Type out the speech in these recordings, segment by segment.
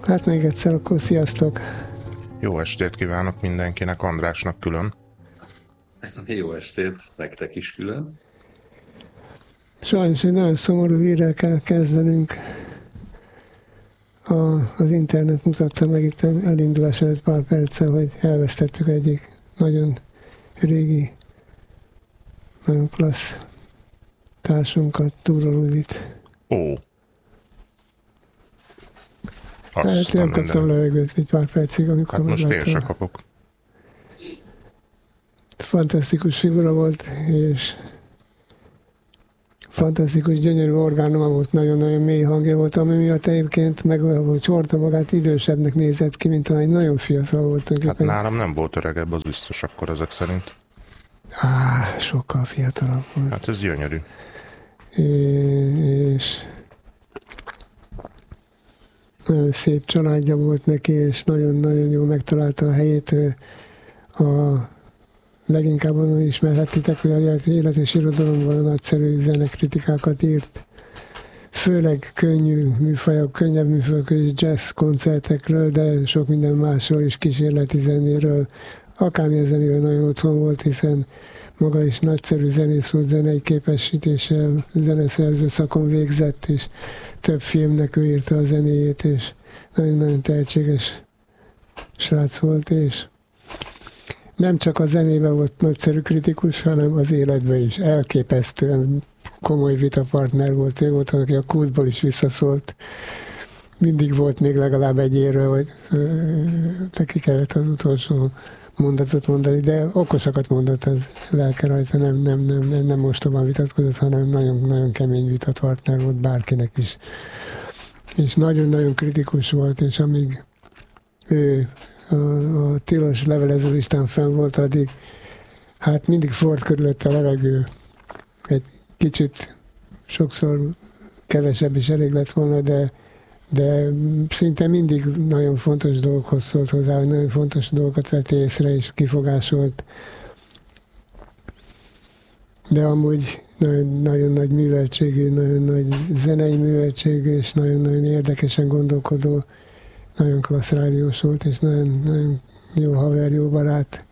Hát még egyszer, akkor sziasztok! Jó estét kívánok mindenkinek, Andrásnak külön. Jó estét, nektek is külön. Sajnos egy nagyon szomorú hírrel kell kezdenünk. Az internet mutatta meg itt elindulás előtt pár perccel, hogy elvesztettük egyik nagyon régi, nagyon klassz társunkat, Túró Rudit. Ó. Hát nem kaptam levegőt egy pár percig, amikor hát most megláttam. én se kapok. Fantasztikus figura volt, és fantasztikus, gyönyörű orgánuma volt, nagyon-nagyon mély hangja volt, ami miatt egyébként meg hogy hordta magát, idősebbnek nézett ki, mint amely nagyon fiatal volt. Hát nálam nem volt öregebb, az biztos akkor ezek szerint. Sokkal fiatalabb volt. Hát ez gyönyörű. És nagyon szép családja volt neki, és nagyon-nagyon jól megtalálta a helyét. Leginkább onnan ismerhettitek, hogy az élet és irodalomban nagyszerű zenekritikákat írt. Főleg könnyű műfajok, könnyebb műfajok és jazz koncertekről, de sok minden másról is, kísérleti zenéről. Akármilyen zenével nagyon otthon volt, hiszen maga is nagyszerű zenész volt, zenei képesítéssel, zeneszerző szakon végzett, és több filmnek ő írta a zenéjét, és nagyon-nagyon tehetséges srác volt, és nem csak a zenében volt nagyszerű kritikus, hanem az életben is. Elképesztően komoly vitapartner volt. Ő volt, aki a Kultból is visszaszólt. Mindig volt még legalább egy érve, hogy neki kellett az utolsó mondatot mondani, de okosakat mondott az lelke rajta, nem mostoban vitatkozott, hanem nagyon-nagyon kemény vitapartner volt bárkinek is. És nagyon-nagyon kritikus volt, és amíg ő a tilos levelező listán fenn volt, addig hát mindig forrt körülött a levegő. Egy kicsit sokszor kevesebb is elég lett volna, de szinte mindig nagyon fontos dolgokhoz szólt hozzá, hogy nagyon fontos dolgokat vett észre és kifogásolt. De amúgy nagyon nagy műveltségű, nagyon nagy zenei műveltségű, és nagyon-nagyon érdekesen gondolkodó, nagyon klassz rádiós volt, és nagyon jó haver, jó barát.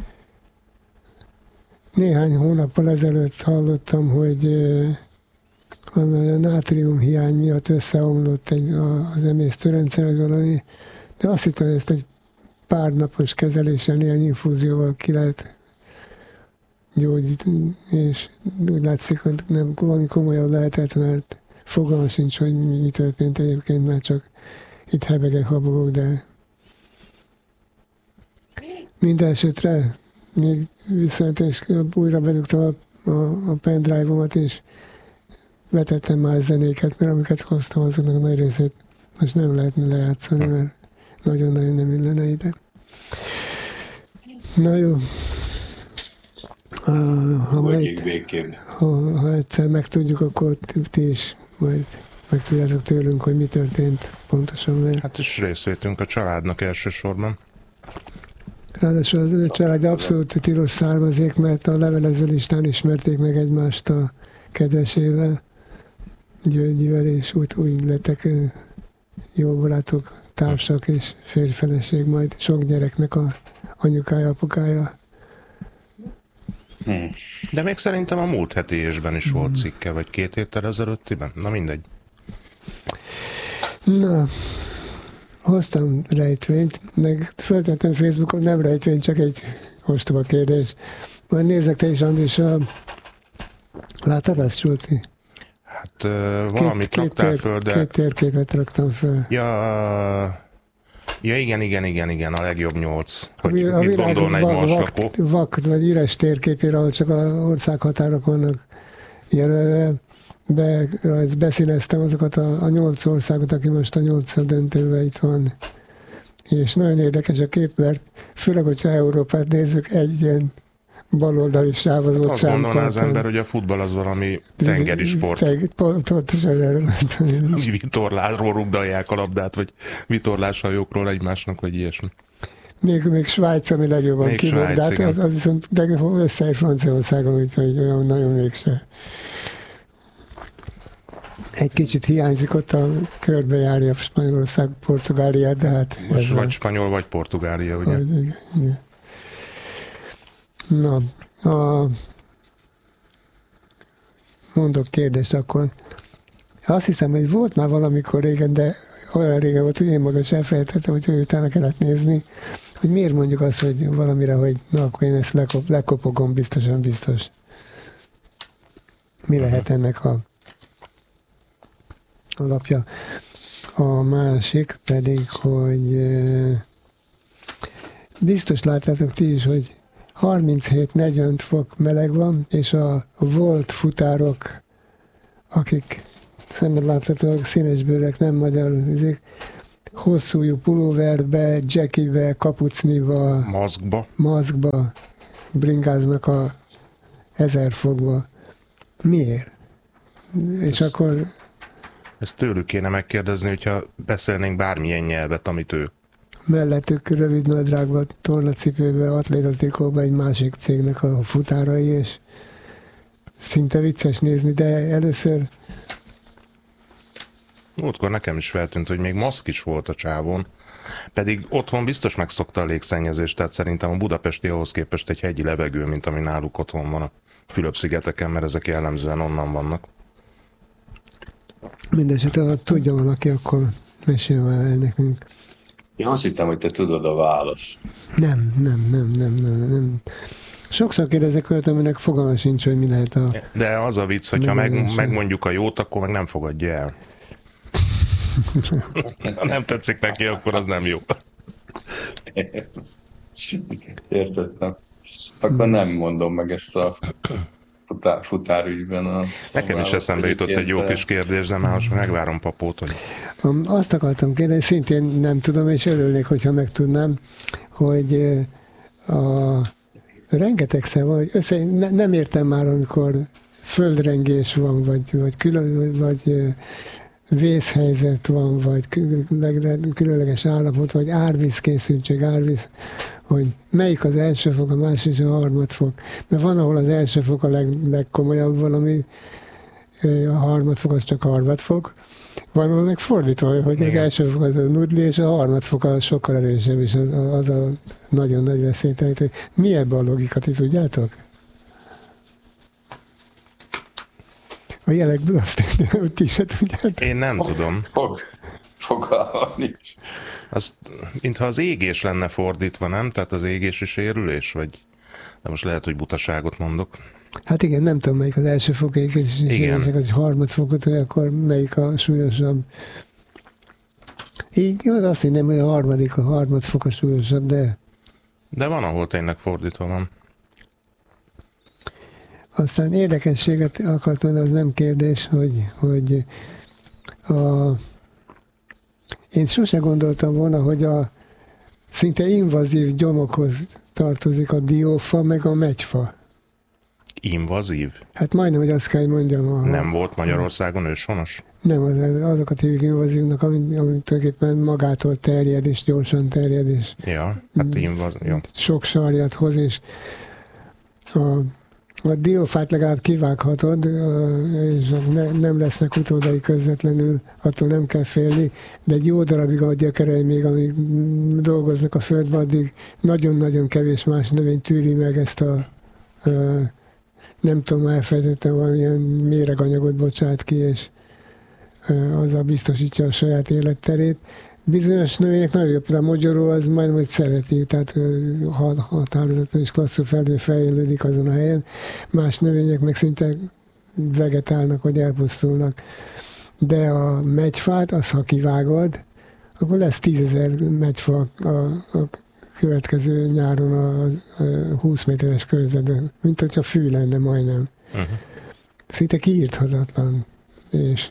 Néhány hónappal ezelőtt hallottam, hogy a nátriumhiány miatt összeomlott az emésztőrendszer, vagy valami, de azt hittem, hogy ezt egy pár napos kezeléssel, néhány infúzióval ki lehet gyógyítani, és úgy látszik, hogy nem valami komolyabb lehetett, mert fogalmam sincs, hogy mi történt egyébként, mert csak itt hebegek, habogok, de minden esetre még viszont, és újra bedugtam a pendrive-omat, és vetettem már zenéket, mert amiket hoztam, azoknak a nagy részét most nem lehetne lejátszani, mert nagyon-nagyon nem illene ide. Na jó. Ha egyszer megtudjuk, akkor ti is majd megtudjátok tőlünk, hogy mi történt pontosan. Mert Hát is részvétünk a családnak elsősorban. Ráadásul a család abszolút tilos származék, mert a levelező listán ismerték meg egymást a kedvesével, Györgyivel, és úgy lettek jó barátok, társak és férjfeleség, majd sok gyereknek a anyukája, apukája. De még szerintem a múlt heti évben is volt cikke, vagy 2 héttel ezelőttiben. Na mindegy. Na, hoztam rejtvényt, meg föltettem Facebookon, nem rejtvény, csak egy ostoba kérdés. Majd nézzek te is, Andris, láttad azt, Zsolti? Hát valamit raktál föl, de... 2 térképet raktam föl. Ja, igen, a legjobb 8. Hogy mit gondolna egy marslakó? Vak, vagy üres térképére, ahol csak az országhatárok vannak jelölve. Beszíneztem azokat a 8 országot, aki most a 8 döntőben itt van. És nagyon érdekes a kép, mert főleg, hogyha Európát nézzük, egy ilyen baloldali sáv az ott azt gondolná az ember, hogy a futball az valami tengeri sport. Pontosan erről mondtam. Vitorlásról rugdalják a labdát, vagy vitorláshajókról egymásnak, vagy ilyesmi. Még Svájc, ami legjobban kívül, de hát az viszont összeér Franciaországon, úgyhogy olyan nagyon mégse. Egy kicsit hiányzik ott a körbejárja Spanyolország, Portugáliát, de hát... Most vagy spanyol, vagy Portugália, ugye? Igen. Na, mondok kérdést akkor. Azt hiszem, hogy volt már valamikor régen, de olyan régen volt, hogy én magam is elfelejtettem, hogy utána kellett nézni, hogy miért mondjuk azt, hogy valamire, hogy na, akkor én ezt lekopogom, biztosan biztos. Mi lehet ennek a alapja? A másik pedig, hogy biztos láttátok ti is, hogy 37-40 fok meleg van, és a volt futárok, akik szemben láthatóak, színesbőrek, nem magyar, hosszújú pulóverbe, jackibe, kapucniba, maszkba bringáznak a 1000 fokba. Miért? És akkor... Ezt tőlük kéne megkérdezni, hogyha beszélnénk bármilyen nyelvet, amit ők. Mellettük rövid nadrágba, tornacipőbe, atlétatrikóba egy másik cégnek a futárai, és szinte vicces nézni, de először... Múltkor nekem is feltűnt, hogy még maszk is volt a csávon, pedig otthon biztos megszokta a légszennyezést, tehát szerintem a budapesti ahhoz képest egy hegyi levegő, mint ami náluk otthon van a Fülöp-szigeteken, mert ezek jellemzően onnan vannak. Mindenesetre, ha tudja valaki, akkor mesélj már el nekünk. Én azt hittem, hogy te tudod a választ. Nem. Sokszor kérdezek olyat, aminek fogalma sincs, hogy mi lehet a... De az a vicc, hogyha megmondjuk a jót, akkor meg nem fogadja el. Ha nem tetszik neki, akkor az nem jó. Értettem. Akkor nem mondom meg ezt a futárügyben. Nekem is eszembe jutott egy jó kis kérdés, de már most megvárom Papót, hogy... Azt akartam kérdezni, szintén nem tudom, és örülnék, hogyha megtudnám, hogy rengetegszer van, hogy nem értem már, amikor földrengés van, vagy vészhelyzet van, vagy különleges állapot, vagy árvízkészültség, hogy melyik az első fok, a másik és a harmadfok. Mert van, ahol az első fok a legkomolyabb valami, a harmadfok az csak harmadfok. Van, ahol meg fordítva, hogy az első fok az a nudli, és a harmadfok az sokkal erősebb, és az a nagyon nagy veszélytelít, hogy mi ebben a logika, ti tudjátok? A jelekből azt hiszem, hogy ti se tudjátok. Én nem tudom. Fogalmam nincs. Azt, mintha az égés lenne fordítva, nem? Tehát az égés is sérülés, vagy... De most lehet, hogy butaságot mondok. Hát igen, nem tudom, melyik az első fok égés, és az harmadfokot, hogy akkor melyik a súlyosabb. Így azt hinném, hogy a harmadfok a súlyosabb, de... De van, ahol tényleg fordítva van. Aztán érdekességet akartam, az nem kérdés, hogy én sose gondoltam volna, hogy a szinte invazív gyomokhoz tartozik a diófa, meg a megyfa. Invazív? Hát majdnem, hogy azt kell, hogy mondjam. Nem volt Magyarországon őshonos? Nem, azokat hívjuk invazívnak, ami tulajdonképpen magától terjed, és gyorsan terjed, és ja, hát invazív. Sok sarjat hoz, és a diófát legalább kivághatod, és nem lesznek utódai közvetlenül, attól nem kell félni, de egy jó darabig a gyökerei még, amíg dolgoznak a földben, addig nagyon-nagyon kevés más növény tűri meg ezt nem tudom, elfelejtettem, valamilyen méreganyagot bocsát ki, és azzal biztosítja a saját életterét. Bizonyos növények nagyon jobb, a mogyoró az majdnem, hogy szereti, tehát határozottan és klasszul fejlődik azon a helyen. Más növények meg szinte vegetálnak, vagy elpusztulnak. De a megyfát, az ha kivágod, akkor lesz 10 000 megyfa a következő nyáron a 20 méteres körzetben, mint hogyha fű lenne majdnem. Szinte kiírthatatlan. És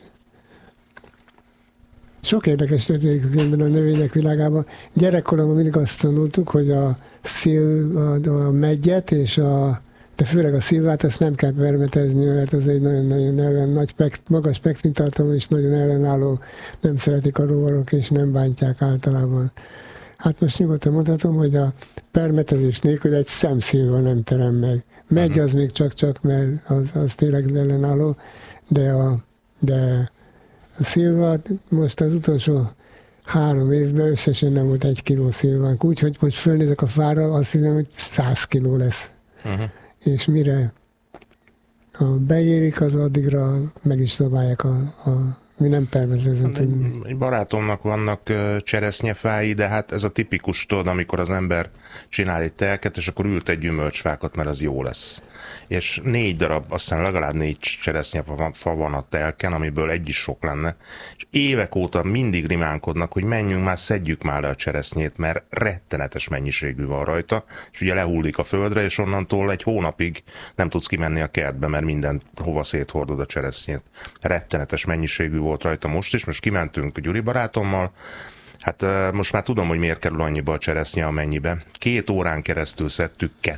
sok érdekes történik a növények világában. Gyerekkoromban mindig azt tanultuk, hogy a meggyet és de főleg a szilvát, ezt nem kell permetezni, mert az egy nagyon-nagyon magas pektintartalmú és nagyon ellenálló, nem szeretik a rovarok, és nem bántják általában. Hát most nyugodtan mondhatom, hogy a permetezés nélkül egy szemszilva nem terem meg. Megy az még csak, mert az tényleg ellenálló, de A szilva most az utolsó 3 évben összesen nem volt 1 kiló szilvánk, úgyhogy most fölnézek a fára, azt hiszem, hogy 100 kiló lesz. És mire beérik, az addigra meg is szabálják mi nem tervezünk. Egy barátomnak vannak cseresznyefái, de hát ez a tipikus, tudod, amikor az ember csinál egy telket, és akkor ült egy gyümölcsfákat, mert az jó lesz. És 4 darab, aztán legalább 4 cseresznyefa van a telken, amiből egy is sok lenne. És évek óta mindig rimánkodnak, hogy menjünk már, szedjük már le a cseresznyét, mert rettenetes mennyiségű van rajta, és ugye lehullik a földre, és onnantól egy hónapig nem tudsz kimenni a kertbe, mert minden hova széthordod a cseresznyét. Rettenetes mennyiségű volt rajta most is, most kimentünk Gyuri barátommal, hát most már tudom, hogy miért kerül annyiba a cseresznye amennyibe. 2 órán keresztül szedtük